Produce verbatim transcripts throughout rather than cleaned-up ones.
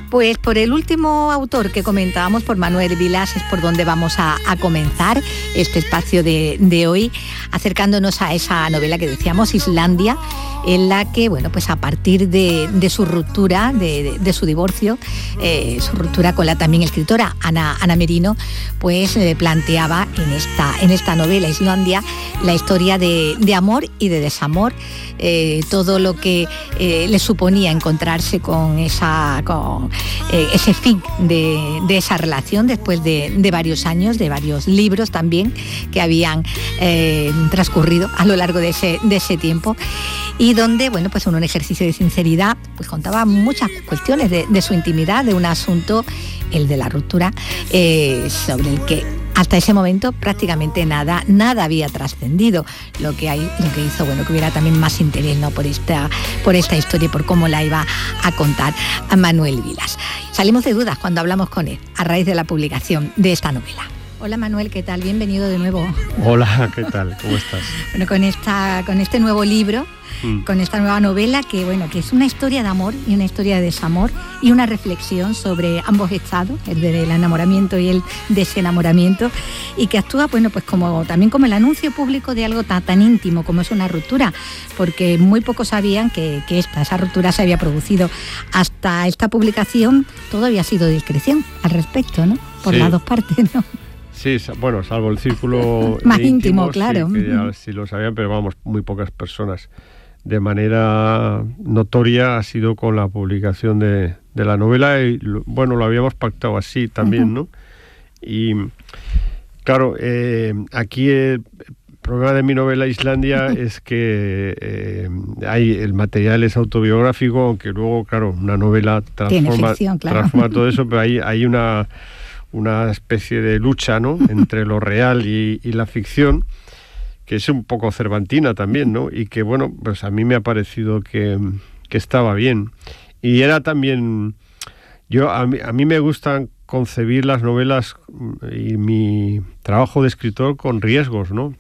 Pues por el último autor que comentábamos, por Manuel Vilas, es por donde vamos a, a comenzar este espacio de, de hoy, acercándonos a esa novela que decíamos, Islandia, en la que, bueno, pues a partir de, de su ruptura, de, de, de su divorcio, eh, su ruptura con la también escritora Ana, Ana Merino, pues eh, planteaba en esta, en esta novela, Islandia, la historia de, de amor y de desamor, eh, todo lo que eh, le suponía encontrarse con, esa, con eh, ese fin de, de esa relación después de, de varios años, de varios libros también que habían eh, transcurrido a lo largo de ese, de ese tiempo, y donde, bueno, pues en un ejercicio de sinceridad, pues contaba muchas cuestiones de, de su intimidad, de un asunto, el de la ruptura, eh, sobre el que hasta ese momento prácticamente nada, nada había trascendido, lo que hay, lo que hizo, bueno, que hubiera también más interés, ¿no?, por esta, por esta historia y por cómo la iba a contar a Manuel Vilas. Salimos de dudas cuando hablamos con él a raíz de la publicación de esta novela. Hola Manuel, ¿qué tal? Bienvenido de nuevo. Hola, ¿qué tal? ¿Cómo estás? Bueno, con esta, con este nuevo libro, mm. con esta nueva novela que, bueno, que es una historia de amor y una historia de desamor y una reflexión sobre ambos estados, el del enamoramiento y el desenamoramiento, y que actúa, bueno, pues como también como el anuncio público de algo tan, tan íntimo como es una ruptura, porque muy pocos sabían que, que esta, esa ruptura se había producido. Hasta esta publicación todo había sido discreción al respecto, ¿no? Por sí. las dos partes, ¿no? Sí, bueno, salvo el círculo más íntimo, íntimo, claro. Sí, que ya sí lo sabían, pero vamos, muy pocas personas. De manera notoria ha sido con la publicación de, de la novela y, bueno, lo habíamos pactado así también, ¿no? Y, claro, eh, aquí el problema de mi novela Islandia es que eh, hay, el material es autobiográfico, aunque luego, claro, una novela transforma, ficción, claro. transforma todo eso, pero hay, hay una... una especie de lucha, ¿no?, entre lo real y, y la ficción, que es un poco cervantina también, ¿no? Y que, bueno, pues a mí me ha parecido que, que estaba bien. Y era también... yo a mí, a mí me gustan concebir las novelas y mi trabajo de escritor con riesgos, ¿no?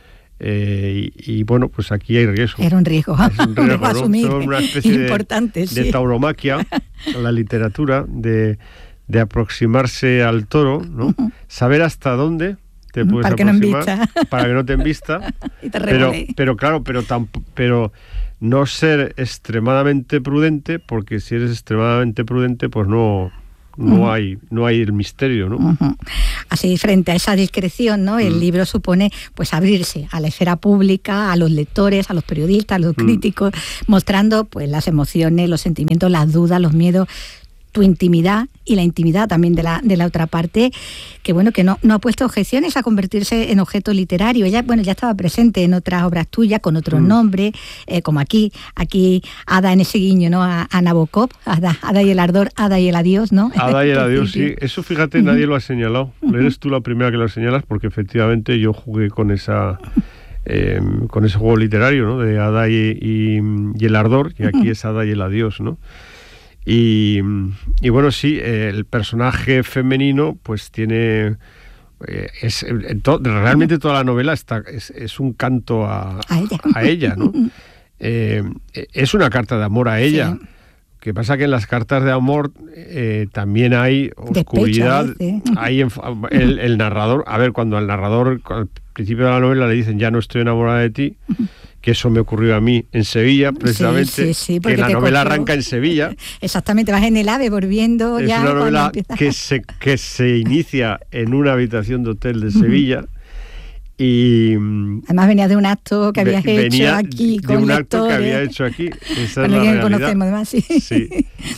Eh, y, y bueno, pues aquí hay riesgo. Era un riesgo, es un riesgo, ¿no? asumir, son una especie importante, de, sí. de tauromaquia, la literatura, de... de aproximarse al toro, ¿no? Uh-huh. Saber hasta dónde te puedes para aproximar, que no para que no te embista, y te pero, pero claro, pero, tamp- pero no ser extremadamente prudente, porque si eres extremadamente prudente, pues no... No, uh-huh. hay, no hay el misterio, ¿no? Uh-huh. Así, frente a esa discreción, ¿no? El uh-huh. libro supone, pues, abrirse a la esfera pública, a los lectores, a los periodistas, a los uh-huh. críticos, mostrando, pues, las emociones, los sentimientos, las dudas, los miedos, tu intimidad y la intimidad también de la, de la otra parte, que bueno, que no, no ha puesto objeciones a convertirse en objeto literario. Ella, bueno, ya estaba presente en otras obras tuyas, con otros mm. nombres, eh, como aquí, aquí Ada en ese guiño, ¿no? A, a Nabokov, Ada, Ada y el ardor, Ada y el adiós, ¿no? Ada y el adiós, sí. Eso, fíjate, nadie lo ha señalado. Eres tú la primera que lo señalas, porque efectivamente yo jugué con esa... Eh, con ese juego literario, ¿no? De Ada y, y, y el ardor, y aquí es Ada y el adiós, ¿no? Y, y bueno, sí, eh, el personaje femenino pues tiene... Eh, es, to, realmente toda la novela está, es, es un canto a, a ella, a ella, ¿no? Eh, es una carta de amor a ella. Sí. Lo que pasa que en las cartas de amor eh, también hay oscuridad. Despecho, hay el, el narrador... A ver, cuando al narrador, al principio de la novela le dicen ya no estoy enamorada de ti... que eso me ocurrió a mí en Sevilla, precisamente, sí, sí, sí, que la novela cogió... arranca en Sevilla. Exactamente, vas en el AVE volviendo es ya. Es una novela que se, que se inicia en una habitación de hotel de Sevilla. Uh-huh. Y además venía de un acto que habías ve, hecho aquí de con un lectores. acto que había hecho aquí. Esa con es el la que conocemos, además, sí. sí.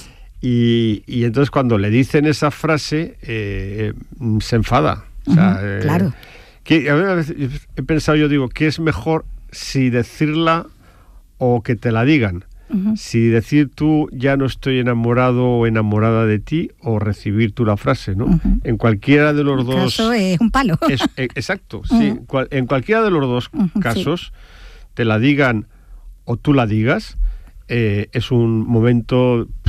Y, y entonces cuando le dicen esa frase, eh, se enfada. O sea, uh-huh, eh, claro. Que, a veces he pensado, yo digo, ¿qué es mejor si decirla o que te la digan? Uh-huh. Si decir tú ya no estoy enamorado o enamorada de ti, o recibir tú la frase, ¿no? Uh-huh. En cualquiera de los el dos... caso es un palo. Es, eh, exacto, uh-huh. sí. Cual, en cualquiera de los dos uh-huh, casos, sí. te la digan o tú la digas, eh, es un momento pff,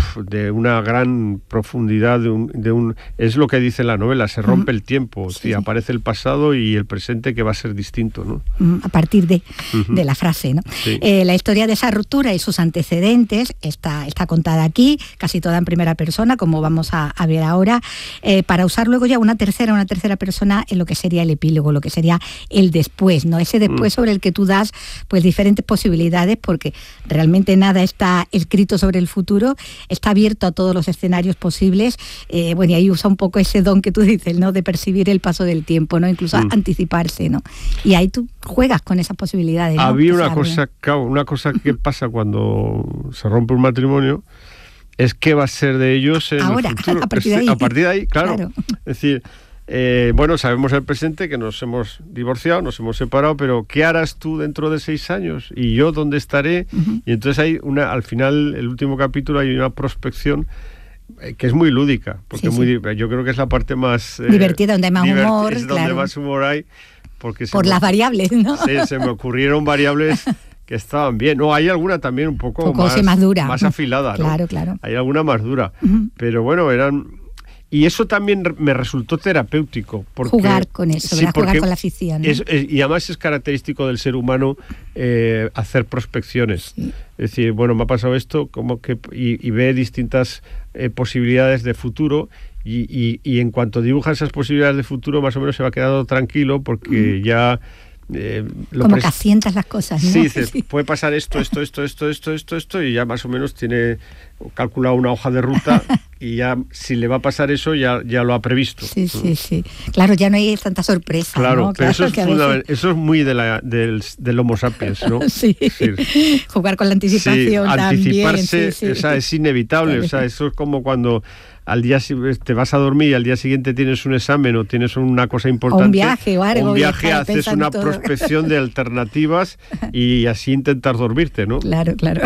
de una gran profundidad, de un, de un es lo que dice la novela, se rompe el tiempo, sí. Sí, aparece el pasado y el presente que va a ser distinto, ¿no? A partir de, uh-huh. de la frase, ¿no? Sí. Eh, la historia de esa ruptura y sus antecedentes está, está contada aquí, casi toda en primera persona, como vamos a, a ver ahora, eh, para usar luego ya una tercera, una tercera persona en lo que sería el epílogo, lo que sería el después, ¿no? Ese después uh-huh. sobre el que tú das pues diferentes posibilidades, porque realmente nada está escrito sobre el futuro, está abierto a todos los escenarios posibles, eh, bueno, y ahí usa un poco ese don que tú dices, ¿no? De percibir el paso del tiempo, ¿no? Incluso mm. anticiparse, ¿no? Y ahí tú juegas con esas posibilidades, ¿no? Había una cosa, una cosa que pasa cuando se rompe un matrimonio, es qué va a ser de ellos en ahora, el futuro. a partir de ahí. A partir de ahí, claro. claro. Es decir, eh, bueno, sabemos el presente que nos hemos divorciado, nos hemos separado, pero ¿qué harás tú dentro de seis años? ¿Y yo dónde estaré? Uh-huh. Y entonces hay una, al final, el último capítulo, hay una prospección que es muy lúdica, porque sí, muy, sí. yo creo que es la parte más eh, divertida, donde hay más divert- humor, es donde claro. más humor hay, porque por me, las variables, ¿no? Sí, se me ocurrieron variables que estaban bien. No, hay alguna también un poco, poco más, más dura, más afilada, ¿no? Claro, claro. Hay alguna más dura, uh-huh. pero bueno, eran. Y eso también me resultó terapéutico. Porque, jugar con eso, sí, jugar con la ficción, ¿no? Es, es, y además es característico del ser humano eh, hacer prospecciones. Sí. Es decir, bueno, me ha pasado esto, como que y, y ve distintas eh, posibilidades de futuro y, y, y en cuanto dibuja esas posibilidades de futuro, más o menos se va quedando tranquilo porque mm. ya... Eh, lo como pres- que asientas las cosas, ¿no? Sí, dices, sí. puede pasar esto, esto, esto, esto, esto, esto, esto, y ya más o menos tiene calculado una hoja de ruta y ya si le va a pasar eso ya, ya lo ha previsto. Sí, sí, sí. Claro, ya no hay tanta sorpresa, claro, ¿no? Pero claro, eso, es veces... eso es muy de la, del, del Homo sapiens, ¿no? Sí. sí. Jugar con la anticipación sí, también. Anticiparse, sí, sí. O sea, es inevitable. Claro. O sea, eso es como cuando al día te vas a dormir y al día siguiente tienes un examen o tienes una cosa importante. O un viaje o algo. Un viaje, haces una todo. prospección de alternativas y así intentas dormirte, ¿no? Claro, claro.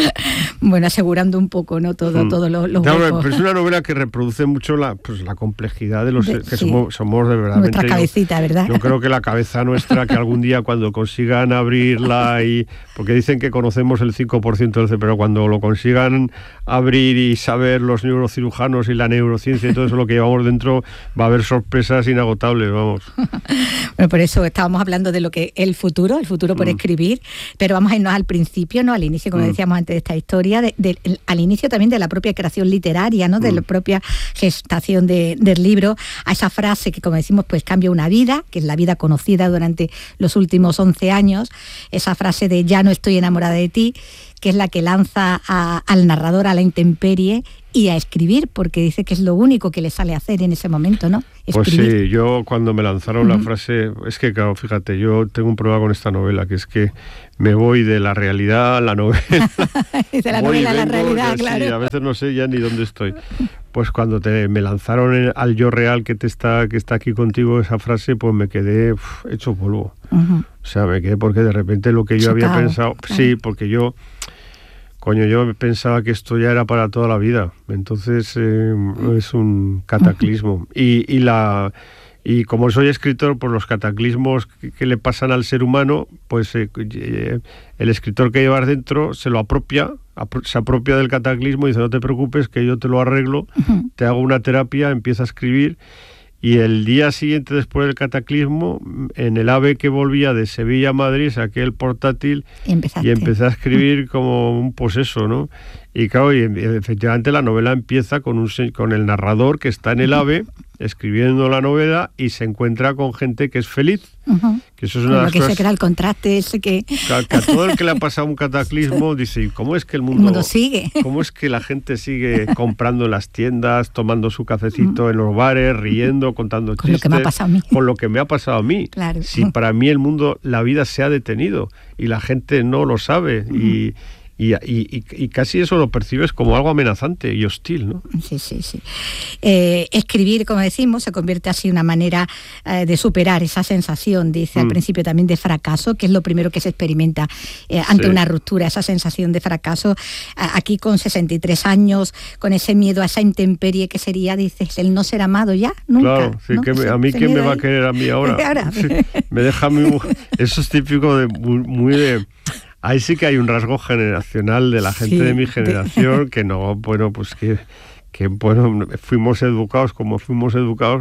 Bueno, asegurando un poco, ¿no? Todo, mm. todo lo, los claro, huecos. Pero es una novela que reproduce mucho la, pues, la complejidad de los de, que sí. somos, somos de verdad. Nuestra cabecita, yo, ¿verdad? Yo creo que la cabeza nuestra, que algún día cuando consigan abrirla y... Porque dicen que conocemos el cinco por ciento del cerebro, pero cuando lo consigan abrir y saber los neurocirujanos y la neurociencia y todo eso lo que llevamos dentro, va a haber sorpresas inagotables, vamos. Bueno, por eso estábamos hablando de lo que el futuro, el futuro por mm. escribir, pero vamos a irnos al principio, ¿no? Al inicio, como mm. decíamos antes de esta historia, de, de, el, al inicio también de la propia creación literaria, ¿no? De mm. la propia gestación de, del libro, a esa frase que, como decimos, pues cambia una vida, que es la vida conocida durante los últimos once años, esa frase de ya no estoy enamorada de ti, que es la que lanza a, al narrador a la intemperie y a escribir, porque dice que es lo único que le sale a hacer en ese momento, ¿no? Escribir. Pues sí, yo cuando me lanzaron uh-huh. la frase, es que claro, fíjate, yo tengo un problema con esta novela, que es que me voy de la realidad a la novela. de la novela a la realidad, sí, claro. A veces no sé ya ni dónde estoy. Pues cuando te, me lanzaron el, al yo real que te está que está aquí contigo esa frase, pues me quedé uf, hecho polvo. Uh-huh. O sea, me quedé porque de repente lo que yo Chocado, había pensado, claro. sí, porque yo Coño, yo pensaba que esto ya era para toda la vida. Entonces eh, es un cataclismo. Y, y la y como soy escritor, pues los cataclismos que, que le pasan al ser humano, pues eh, eh, el escritor que llevas dentro se lo apropia, apro- se apropia del cataclismo y dice, no te preocupes, que yo te lo arreglo, uh-huh. te hago una terapia, empieza a escribir. Y el día siguiente, después del cataclismo, en el AVE que volvía de Sevilla a Madrid, saqué el portátil Empezaste. y empecé a escribir como un poseso, ¿no? Y claro, y efectivamente la novela empieza con, un, con el narrador que está en el AVE escribiendo la novela y se encuentra con gente que es feliz. Uh-huh. Que eso es una de las que cosas... se crea el contraste ese que... que... que a todo el que le ha pasado un cataclismo dice, ¿cómo es que el mundo, el mundo sigue? ¿Cómo es que la gente sigue comprando en las tiendas, tomando su cafecito uh-huh. en los bares, riendo, contando con chistes? Con lo que me ha pasado a mí. Con lo que me ha pasado a mí. Claro. Si para mí el mundo, la vida se ha detenido y la gente no lo sabe uh-huh. y... Y, y, y casi eso lo percibes como algo amenazante y hostil, ¿no? Sí, sí, sí. Eh, escribir, como decimos, se convierte así en una manera eh, de superar esa sensación, dice mm. al principio también, de fracaso, que es lo primero que se experimenta eh, ante sí. una ruptura, esa sensación de fracaso. Aquí con sesenta y tres años, con ese miedo a esa intemperie que sería, dices, el no ser amado ya, nunca. Claro, sí, ¿no? que me, a mí quién me va a querer a mí ahora. ahora. Sí, me deja a mí, eso es típico de muy, muy de... ahí sí que hay un rasgo generacional de la gente sí, de mi generación, de... que no, bueno, pues que, que bueno, fuimos educados como fuimos educados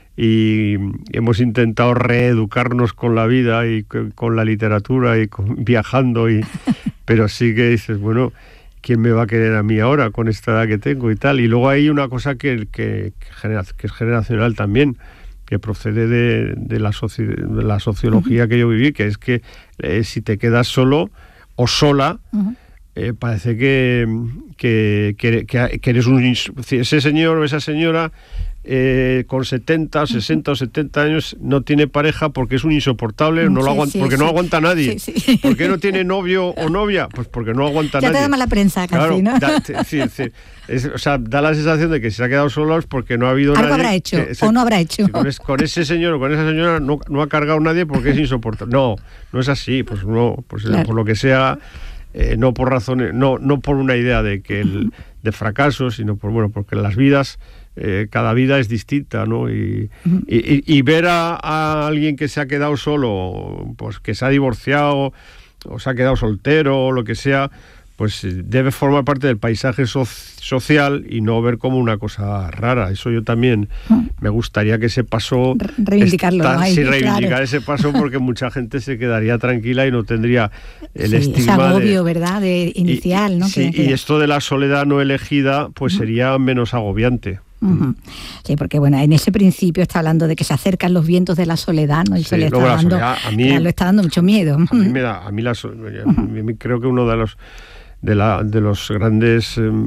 y hemos intentado reeducarnos con la vida y con la literatura y con, viajando, y pero sí que dices, bueno, ¿quién me va a querer a mí ahora con esta edad que tengo y tal? Y luego hay una cosa que, que, que, genera, que es generacional también, que procede de, de, la, soci, de la sociología uh-huh. que yo viví, que es que eh, si te quedas solo o sola, uh-huh. eh, parece que, que, que, que eres un... Ese señor o esa señora eh, con setenta, sesenta o setenta años no tiene pareja porque es un insoportable, no sí, lo aguanta, sí, porque sí. no aguanta a nadie. Sí, sí. ¿Por qué no tiene novio o novia? Pues porque no aguanta a nadie. Ya te da mala prensa casi, claro, ¿no? Da, sí, sí. Es, o sea, da la sensación de que se ha quedado solo porque no ha habido algo nadie. Habrá hecho que, o no habrá hecho. Con, es, con ese señor o con esa señora no, no ha cargado nadie porque es insoportable. No, no es así. Pues no, pues claro. por lo que sea, eh, no por razones, no, no por una idea de que el, de fracaso, sino por bueno, porque las vidas, eh, cada vida es distinta, ¿no? Y, uh-huh. y, y, y ver a, a alguien que se ha quedado solo, pues que se ha divorciado o se ha quedado soltero o lo que sea, pues debe formar parte del paisaje so- social y no ver como una cosa rara. Eso yo también me gustaría que ese paso... Re- reivindicarlo. Está, ¿no? Ahí, sí, reivindicar claro. ese paso, porque mucha gente se quedaría tranquila y no tendría el sí, estigma ese agobio, de, ¿verdad? De inicial, y, ¿no? Sí, que, que... y esto de la soledad no elegida, pues uh-huh. sería menos agobiante. Uh-huh. Sí, porque bueno, en ese principio está hablando de que se acercan los vientos de la soledad, ¿no? Y sí, se le está dando, soledad, a mí, le está dando mucho miedo. A mí me da, a mí la soledad, uh-huh. a mí creo que uno de los de la de los grandes eh,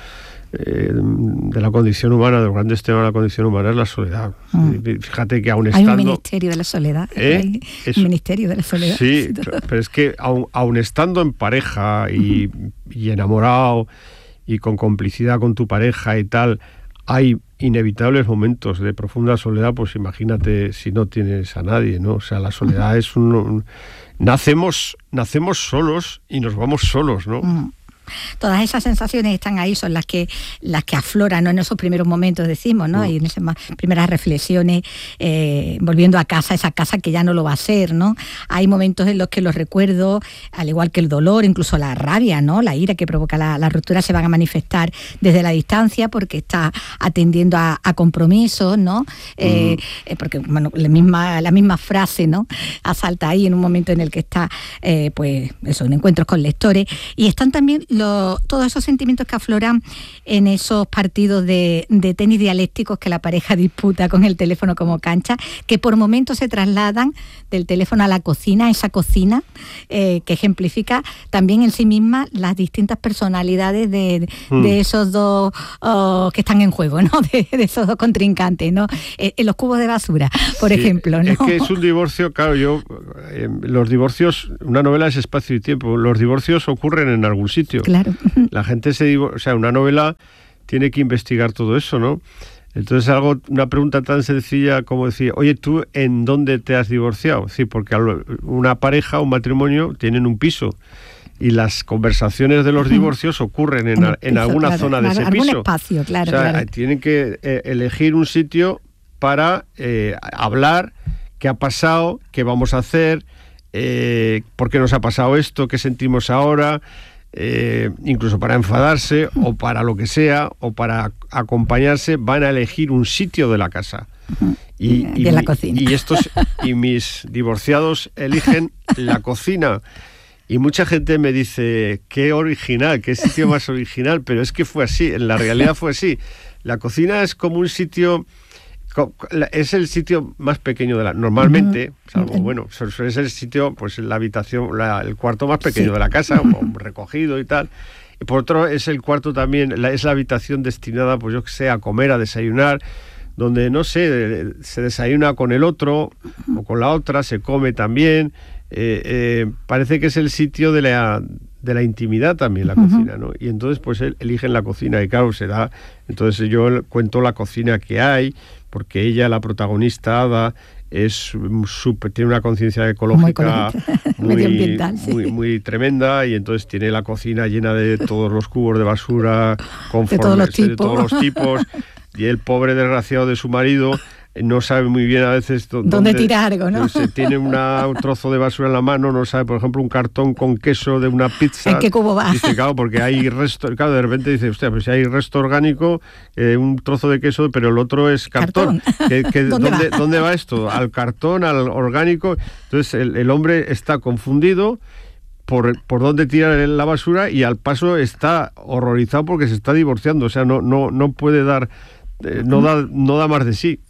eh, de la condición humana, de los grandes temas de la condición humana es la soledad. Uh-huh. Fíjate que aún estando... Hay un ministerio de la soledad. ¿Eh? Hay es, un ministerio de la soledad. Sí, pero es que aún, aún estando en pareja y, uh-huh. y enamorado y con complicidad con tu pareja y tal, hay inevitables momentos de profunda soledad, pues imagínate si no tienes a nadie, ¿no? O sea, la soledad uh-huh. es un, un... Nacemos, nacemos solos y nos vamos solos, ¿no? Uh-huh. Todas esas sensaciones están ahí, son las que las que afloran, ¿no? En esos primeros momentos, decimos, ¿no? Uh-huh. Y en esas primeras reflexiones, eh, volviendo a casa, esa casa que ya no lo va a ser, ¿no? Hay momentos en los que los recuerdos, al igual que el dolor, incluso la rabia, ¿no? La ira que provoca la, la ruptura, se van a manifestar desde la distancia porque está atendiendo a, a compromisos, ¿no? Uh-huh. Eh, porque, bueno, la misma, la misma frase, ¿no? Asalta ahí en un momento en el que está, eh, pues, eso, en encuentros con lectores. Y están también Lo, todos esos sentimientos que afloran en esos partidos de, de tenis dialécticos que la pareja disputa con el teléfono como cancha, que por momentos se trasladan del teléfono a la cocina, esa cocina eh, que ejemplifica también en sí misma las distintas personalidades de, mm. de esos dos oh, que están en juego, ¿no? De, de esos dos contrincantes, ¿no? Eh, en los cubos de basura, por sí, ejemplo, ¿no? Es que es un divorcio, claro, yo eh, los divorcios, una novela es espacio y tiempo, los divorcios ocurren en algún sitio. Claro. La gente se divorcia, o sea, una novela tiene que investigar todo eso, ¿no? Entonces algo, una pregunta tan sencilla como decir, oye, ¿tú en dónde te has divorciado? Sí, porque una pareja, un matrimonio, tienen un piso y las conversaciones de los divorcios ocurren en, en, piso, en alguna claro, zona de ese algún piso. Algún espacio, claro. O sea, claro. tienen que eh, elegir un sitio para eh, hablar qué ha pasado, qué vamos a hacer, eh, por qué nos ha pasado esto, qué sentimos ahora... Eh, incluso para enfadarse o para lo que sea o para acompañarse, van a elegir un sitio de la casa y, de y, la mi, cocina. y estos y mis divorciados eligen la cocina y mucha gente me dice qué original, qué sitio más original, pero es que fue así, en la realidad fue así. La cocina es como un sitio, es el sitio más pequeño de la... Normalmente, uh-huh. salvo, bueno, es el sitio, pues la habitación, la, el cuarto más pequeño sí. de la casa, uh-huh. recogido y tal. Y por otro, es el cuarto también, la, es la habitación destinada, pues yo que sé, a comer, a desayunar, donde, no sé, se desayuna con el otro uh-huh. o con la otra, se come también. Eh, eh, parece que es el sitio de la... de la intimidad también, la uh-huh. cocina, ¿no? Y entonces pues él eligen la cocina y claro, se da, entonces yo cuento la cocina que hay, porque ella, la protagonista, Ada, es super, tiene una conciencia ecológica muy, medioambiental, sí. muy, muy tremenda y entonces tiene la cocina llena de todos los cubos de basura, conforme, de todos los tipos, de todos los tipos y el pobre desgraciado de su marido no sabe muy bien a veces dónde, dónde tirar algo, ¿no? Se tiene una, un trozo de basura en la mano, no sabe, por ejemplo, un cartón con queso de una pizza. ¿En qué cubo va? Dice, claro, porque hay resto, claro, de repente dice, hostia, pues si hay resto orgánico, eh, un trozo de queso, pero el otro es cartón. ¿Cartón? ¿Qué, qué, ¿Dónde, ¿dónde, va? ¿Dónde va esto? Al cartón, al orgánico. Entonces el, el hombre está confundido por, por dónde tirar la basura y al paso está horrorizado porque se está divorciando, o sea, no, no, no puede dar... Eh, no da no da más de sí.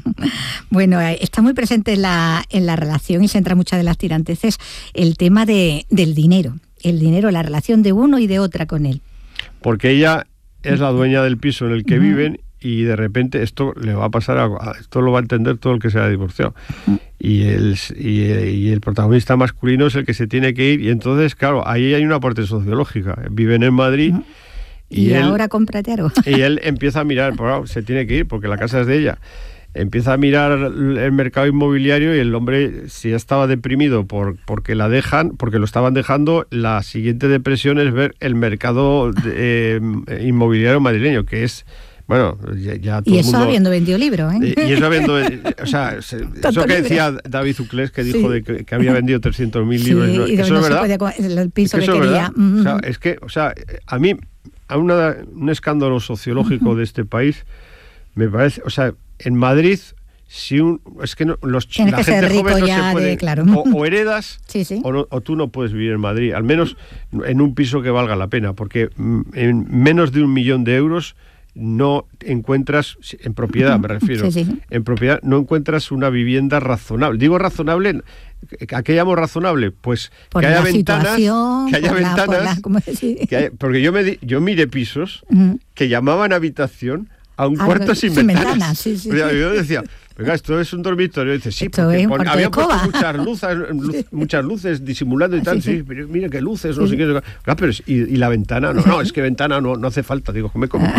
Bueno, eh, está muy presente en la, en la relación y se entra muchas de las tiranteces el tema de, del dinero, el dinero, la relación de uno y de otra con él. Porque ella es la dueña del piso en el que uh-huh. viven y de repente esto le va a pasar a, a esto lo va a entender todo el que se ha divorciado. Uh-huh. Y el, y, y el protagonista masculino es el que se tiene que ir y entonces, claro, ahí hay una parte sociológica. Viven en Madrid. Uh-huh. Y, y él, ahora cómprate algo. Y él empieza a mirar, pues, se tiene que ir porque la casa es de ella. Empieza a mirar el mercado inmobiliario y el hombre, si ya estaba deprimido por porque la dejan, porque lo estaban dejando, la siguiente depresión es ver el mercado de, eh, inmobiliario madrileño, que es... Bueno, ya, ya todo y eso el mundo, habiendo vendido libros, ¿eh? Y, y eso habiendo... O sea, se, eso que decía David Uclés, que dijo sí. de que, que había vendido trescientos mil libros. Sí, ¿no? Y eso no es verdad. Se podía, el piso es que, que que quería. Mm-hmm. O sea, es que, o sea, a mí... A una, un escándalo sociológico uh-huh. de este país, me parece, o sea, en Madrid, si un, es que no, los, Tienes la que gente ser rico joven no ya se puede, de, claro. o, o heredas, sí, sí. O, no, o tú no puedes vivir en Madrid, al menos en un piso que valga la pena, porque en menos de un millón de euros no encuentras, en propiedad me refiero, sí, sí. en propiedad no encuentras una vivienda razonable. Digo razonable, ¿a qué llamo razonable? Pues por que haya la ventanas, que haya por ventanas, la, por la, ¿cómo decir? Que haya, porque yo me di, yo miré pisos uh-huh. que llamaban habitación a un Algo, cuarto sin, sin ventanas. ventanas sí, sí, o sea, sí. Yo decía, venga, esto es un dormitorio. Y dice, sí, esto porque es pon, habían puesto escoba. muchas luces, luz, sí. muchas luces disimulando y tal. Sí, sí. Sí, pero mira qué luces, no sí. sé qué. Ah, pero y, y la ventana, no, no, es que ventana no, no hace falta. Digo, me como.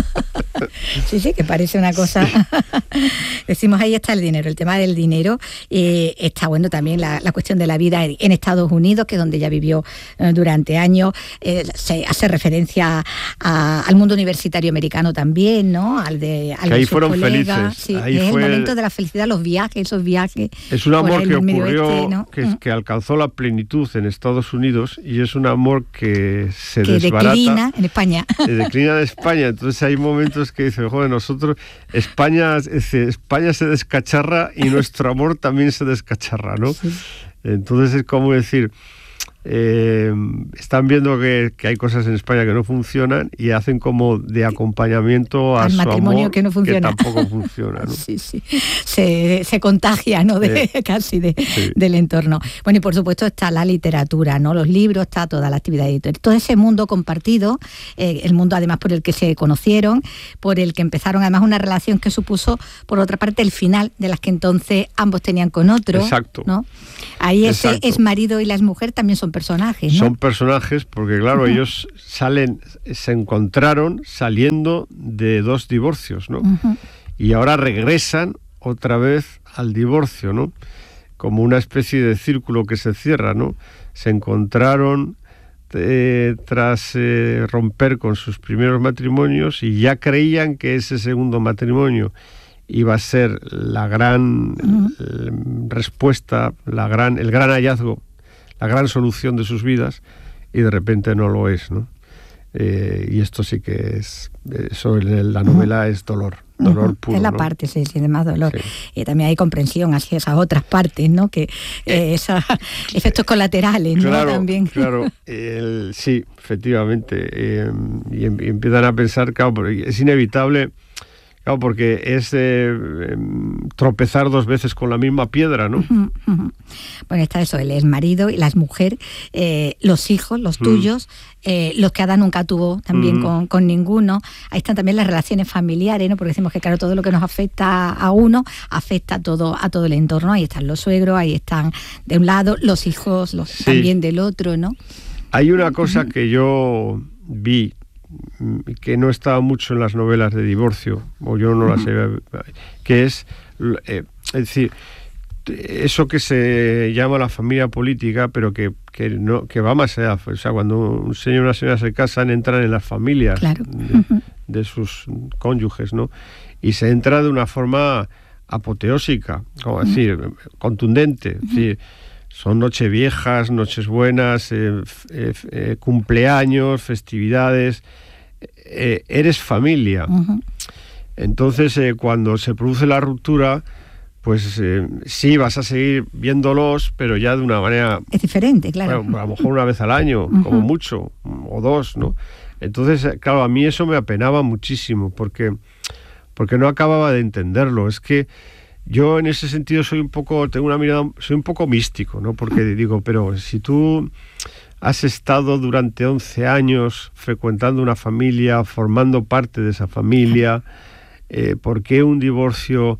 Sí, sí, que parece una cosa. Decimos, ahí está el dinero, el tema del dinero. Eh, está bueno también la, la cuestión de la vida en, en Estados Unidos, que es donde ella vivió eh, durante años. Eh, se hace referencia a, al mundo universitario americano también, ¿no? Al de, al que ahí de sus fueron colegas. felices. Sí, ahí es fue... el momento de la felicidad, los viajes, esos viajes. Es un amor que ocurrió, oeste, ¿no? que, que alcanzó la plenitud en Estados Unidos y es un amor que se que desbarata. declina en España. Se declina en España. Entonces hay momentos que dicen, joder, nosotros, España, es decir, España se descacharra y nuestro amor también se descacharra, ¿no? Sí. Entonces es como decir, eh, están viendo que, que hay cosas en España que no funcionan y hacen como de acompañamiento a al su matrimonio amor que no funciona. Que tampoco funciona, ¿no? Sí, sí. Se, se contagia, ¿no? De, eh, casi de, sí. del entorno. Bueno, y por supuesto está la literatura, ¿no? Los libros, está toda la actividad editorial. Todo ese mundo compartido, eh, el mundo además por el que se conocieron, por el que empezaron además una relación que supuso, por otra parte, el final de las que entonces ambos tenían con otro. Exacto. ¿no? Ahí ese Exacto. es marido y las mujeres también son personajes, ¿no? Son personajes porque, claro, uh-huh. ellos salen, se encontraron saliendo de dos divorcios, ¿no? Uh-huh. Y ahora regresan otra vez al divorcio, ¿no? Como una especie de círculo que se cierra, ¿no? Se encontraron eh, tras eh, romper con sus primeros matrimonios y ya creían que ese segundo matrimonio iba a ser la gran uh-huh. respuesta, la gran, el gran hallazgo, la gran solución de sus vidas, y de repente no lo es, ¿no? Eh, y esto sí que es, eso en la novela uh-huh. es dolor, dolor uh-huh. puro. Es la ¿no? parte, sí, sí, de más dolor. Sí. Y también hay comprensión hacia esas otras partes, ¿no? Que eh, esos efectos colaterales, ¿no? Claro, También. claro, el, sí, efectivamente. Eh, y, y empiezan a pensar, claro, es inevitable. Claro, porque es eh, tropezar dos veces con la misma piedra, ¿no? Uh-huh, uh-huh. Bueno, está eso, el marido y las mujeres, eh, los hijos, los uh-huh. tuyos, eh, los que Adán nunca tuvo también uh-huh. con, con ninguno. Ahí están también las relaciones familiares, ¿no? Porque decimos que, claro, todo lo que nos afecta a uno, afecta a todo, a todo el entorno. Ahí están los suegros, ahí están de un lado, los hijos los, sí. también del otro, ¿no? Hay una cosa uh-huh. que yo vi, que no estaba mucho en las novelas de divorcio, o yo no las he, que es, eh, es decir, eso que se llama la familia política, pero que, que no que va más allá. O sea, cuando un señor y una señora se casan, entran en las familias claro. de, de sus cónyuges, ¿no? Y se entra de una forma apoteósica, como decir, contundente. Es decir, son noches viejas, noches buenas, eh, eh, eh, cumpleaños, festividades. Eh, eres familia. Uh-huh. Entonces, eh, cuando se produce la ruptura, pues eh, sí, vas a seguir viéndolos, pero ya de una manera... Es diferente, claro. Bueno, a lo mejor una vez al año, uh-huh. como mucho, o dos, ¿no? Entonces, claro, a mí eso me apenaba muchísimo, porque, porque no acababa de entenderlo. Es que yo en ese sentido soy un poco, tengo una mirada, soy un poco místico, ¿no? Porque digo, pero si tú has estado durante once años frecuentando una familia, formando parte de esa familia, eh, ¿por qué un divorcio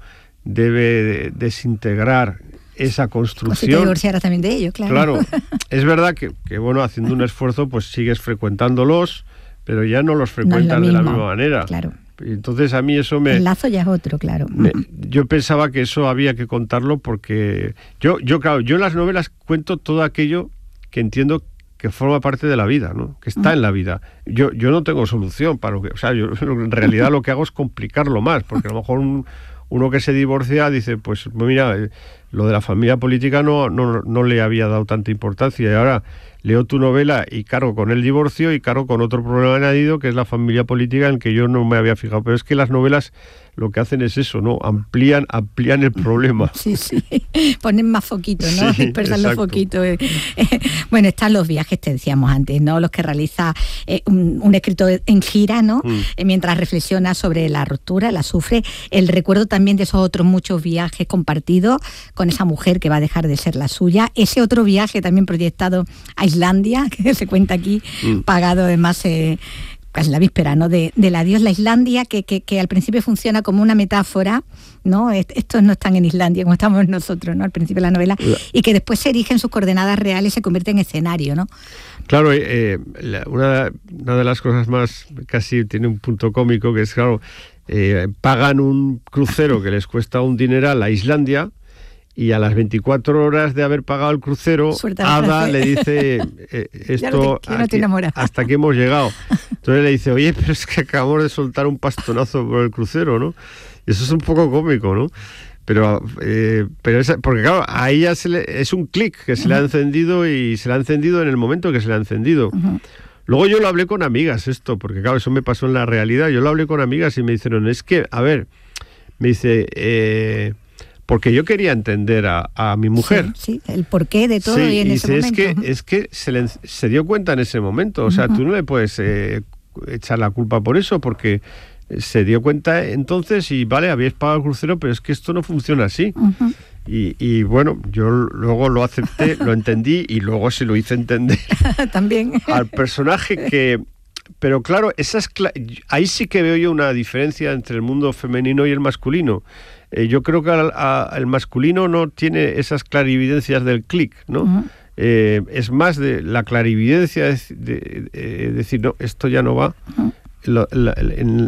debe desintegrar esa construcción? Pues si te divorciaras también de ellos, claro. Claro, es verdad que, que, bueno, haciendo un esfuerzo, pues sigues frecuentándolos, pero ya no los frecuentas no de la misma manera. Claro. Entonces a mí eso me... El lazo ya es otro, claro. Me, yo pensaba que eso había que contarlo porque... Yo, yo, claro, yo en las novelas cuento todo aquello que entiendo que forma parte de la vida, ¿no? Que está uh-huh. en la vida. Yo, yo no tengo solución para lo que... O sea, yo en realidad lo que hago es complicarlo más, porque a lo mejor un, uno que se divorcia dice, pues mira, lo de la familia política no, no, no le había dado tanta importancia y ahora leo tu novela y cargo con el divorcio y cargo con otro problema añadido que es la familia política en que yo no me había fijado. Pero es que las novelas lo que hacen es eso, ¿no? Amplían, amplían el problema. Sí, sí. Ponen más foquitos, ¿no? Sí, dispersan los foquitos. Bueno, están los viajes, te decíamos antes, ¿no? Los que realiza eh, un, un escritor en gira, ¿no? Mm. Eh, mientras reflexiona sobre la ruptura, la sufre. El recuerdo también de esos otros muchos viajes compartidos con esa mujer que va a dejar de ser la suya. Ese otro viaje también proyectado a Islandia, que se cuenta aquí, mm. pagado además... Eh, casi la víspera, ¿no? De, del adiós, la Islandia, que, que, que al principio funciona como una metáfora, ¿no? Estos no están en Islandia como estamos nosotros, ¿no? Al principio de la novela, y que después se erigen sus coordenadas reales y se convierte en escenario, ¿no? Claro, eh, una, una de las cosas más, casi tiene un punto cómico, que es, claro, eh, pagan un crucero que les cuesta un dineral a Islandia, y a las veinticuatro horas de haber pagado el crucero, Ada le dice, eh, esto, no te, no aquí, hasta aquí hemos llegado. Entonces le dice, oye, pero es que acabamos de soltar un pastonazo por el crucero, ¿no? Y eso es un poco cómico, ¿no? Pero, eh, pero esa, porque claro, a ella se le, es un clic que se uh-huh. le ha encendido y se le ha encendido en el momento que se le ha encendido. Uh-huh. Luego yo lo hablé con amigas esto, porque claro, eso me pasó en la realidad. Yo lo hablé con amigas y me dijeron, es que, a ver, me dice... Eh, porque yo quería entender a, a mi mujer. Sí, sí, el porqué de todo sí, y en y ese dice, momento. Es que, es que se, le, se dio cuenta en ese momento. O sea, uh-huh. tú no le puedes eh, echar la culpa por eso, porque se dio cuenta entonces y, vale, habíais pagado el crucero, pero es que esto no funciona así. Uh-huh. Y, y bueno, yo luego lo acepté, lo entendí y luego se lo hice entender también al personaje que... Pero claro, esas cla- ahí sí que veo yo una diferencia entre el mundo femenino y el masculino. Eh, yo creo que al, a, el masculino no tiene esas clarividencias del clic, ¿no? Uh-huh. Eh, es más de la clarividencia de, de, de, de decir, no, esto ya no va. Uh-huh. Lo, la, en,